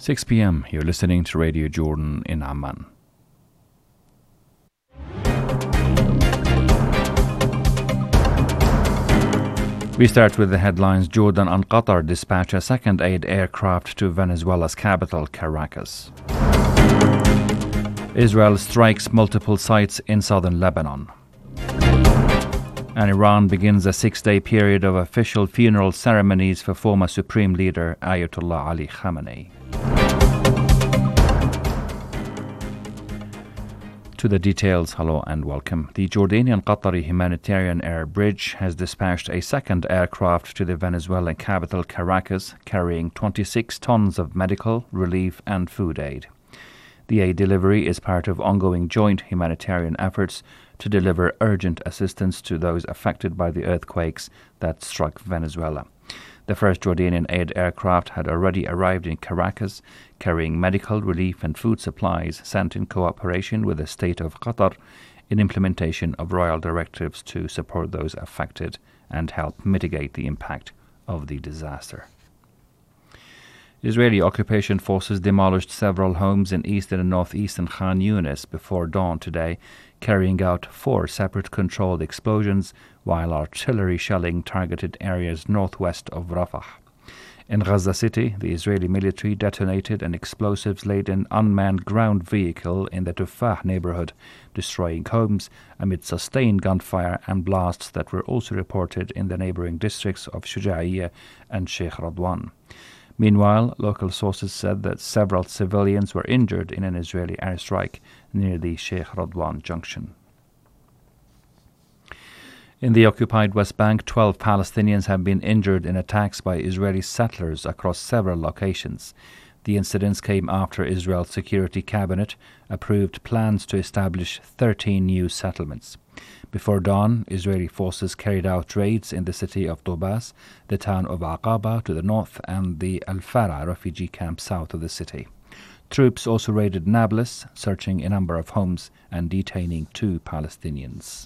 6 p.m. You're listening to Radio Jordan in Amman. We start with the headlines. Jordan and Qatar dispatch a second aid aircraft to Venezuela's capital, Caracas. Israel strikes multiple sites in southern Lebanon. And Iran begins a 6-day period of official funeral ceremonies for former Supreme Leader Ayatollah Ali Khamenei. To the details, hello and welcome. The Jordanian-Qatari humanitarian air bridge has dispatched a second aircraft to the Venezuelan capital, Caracas, carrying 26 tons of medical, relief and food aid. The aid delivery is part of ongoing joint humanitarian efforts to deliver urgent assistance to those affected by the earthquakes that struck Venezuela. The first Jordanian aid aircraft had already arrived in Caracas, carrying medical relief and food supplies sent in cooperation with the state of Qatar in implementation of royal directives to support those affected and help mitigate the impact of the disaster. Israeli occupation forces demolished several homes in eastern and northeastern Khan Yunis before dawn today, carrying out 4 separate controlled explosions while artillery shelling targeted areas northwest of Rafah. In Gaza City, the Israeli military detonated an explosives-laden unmanned ground vehicle in the Tufah neighborhood, destroying homes amid sustained gunfire and blasts that were also reported in the neighboring districts of Shuja'iyya and Sheikh Radwan. Meanwhile, local sources said that several civilians were injured in an Israeli airstrike near the Sheikh Radwan junction. In the occupied West Bank, 12 Palestinians have been injured in attacks by Israeli settlers across several locations. The incidents came after Israel's Security Cabinet approved plans to establish 13 new settlements. Before dawn, Israeli forces carried out raids in the city of Tobas, the town of Aqaba to the north, and the Al-Farah refugee camp south of the city. Troops also raided Nablus, searching a number of homes and detaining 2 Palestinians.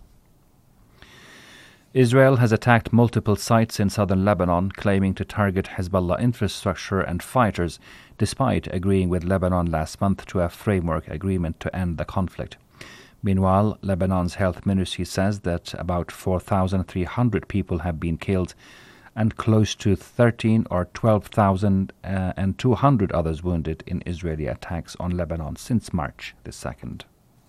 Israel has attacked multiple sites in southern Lebanon, claiming to target Hezbollah infrastructure and fighters, despite agreeing with Lebanon last month to a framework agreement to end the conflict. Meanwhile, Lebanon's health ministry says that about 4,300 people have been killed and close to 13 or 12,200 others wounded in Israeli attacks on Lebanon since March the 2nd.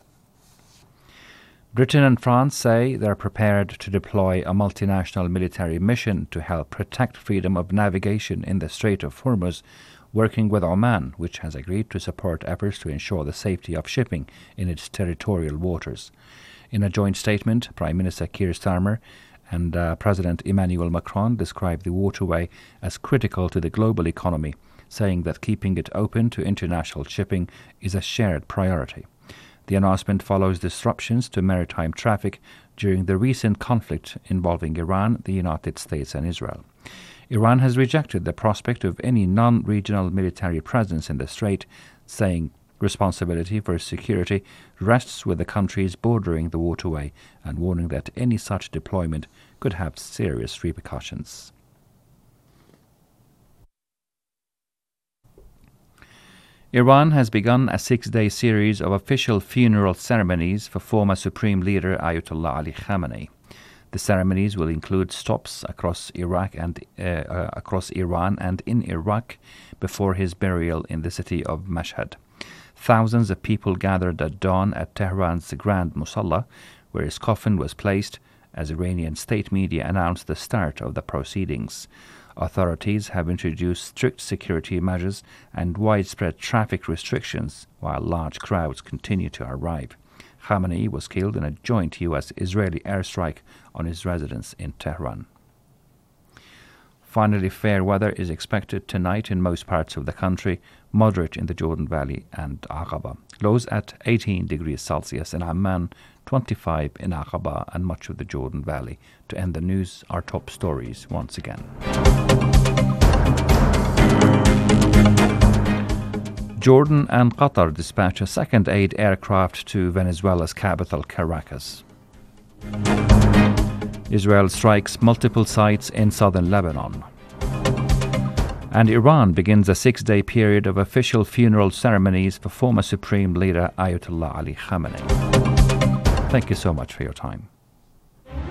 Britain and France say they're prepared to deploy a multinational military mission to help protect freedom of navigation in the Strait of Hormuz, working with Oman, which has agreed to support efforts to ensure the safety of shipping in its territorial waters. In a joint statement, Prime Minister Keir Starmer and President Emmanuel Macron described the waterway as critical to the global economy, saying that keeping it open to international shipping is a shared priority. The announcement follows disruptions to maritime traffic during the recent conflict involving Iran, the United States and Israel. Iran has rejected the prospect of any non-regional military presence in the strait, saying responsibility for security rests with the countries bordering the waterway and warning that any such deployment could have serious repercussions. Iran has begun a 6-day series of official funeral ceremonies for former Supreme Leader Ayatollah Ali Khamenei. The ceremonies will include stops across Iran and in Iraq before his burial in the city of Mashhad. Thousands of people gathered at dawn at Tehran's Grand Musalla, where his coffin was placed, as Iranian state media announced the start of the proceedings. Authorities have introduced strict security measures and widespread traffic restrictions while large crowds continue to arrive. Khamenei was killed in a joint U.S.-Israeli airstrike on his residence in Tehran. Finally, fair weather is expected tonight in most parts of the country, moderate in the Jordan Valley and Aqaba. Lows at 18 degrees Celsius in Amman, 25 in Aqaba and much of the Jordan Valley. To end the news, our top stories once again. Jordan and Qatar dispatch a second aid aircraft to Venezuela's capital, Caracas. Israel strikes multiple sites in southern Lebanon. And Iran begins a 6-day period of official funeral ceremonies for former Supreme Leader Ayatollah Ali Khamenei. Thank you so much for your time.